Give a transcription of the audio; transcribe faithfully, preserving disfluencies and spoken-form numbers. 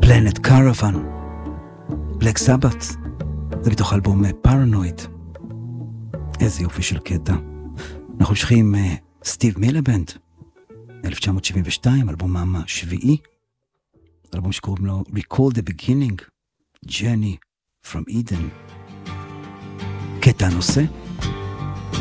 פלנט קרוון, בלק סבת, זה מתוך אלבום פרנויד. איזה יופי של קטע. אנחנו ממשיכים עם סטיב מילבנד, אלף תשע מאות שבעים ושתיים, אלבומם השביעי, אלבום שקוראים לו Recall the Beginning, Journey from Eden. קטע נושא